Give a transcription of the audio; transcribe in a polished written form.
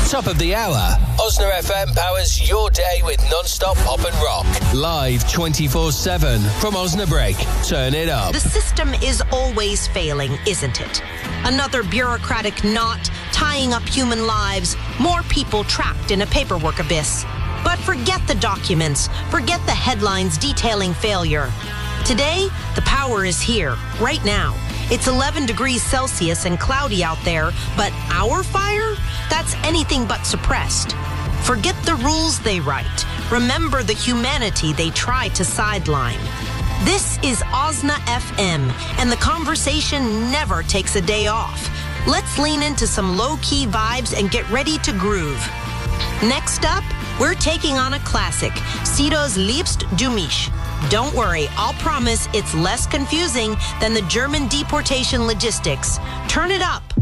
Top of the hour. Osna FM powers your day with non-stop pop and rock. Live 24/7 from Osnabrück. Turn it up. The system is always failing, isn't it? Another bureaucratic knot tying up human lives, more people trapped in a paperwork abyss. But forget the documents, forget the headlines detailing failure. Today, the power is here, right now. It's 11 degrees Celsius and cloudy out there, but our fire? That's anything but suppressed. Forget the rules they write. Remember the humanity they try to sideline. This is Osna FM, and the conversation never takes a day off. Let's lean into some low-key vibes and get ready to groove. Next up, we're taking on a classic, Sido's Liebst du mich. Don't worry, I'll promise it's less confusing than the German deportation logistics. Turn it up.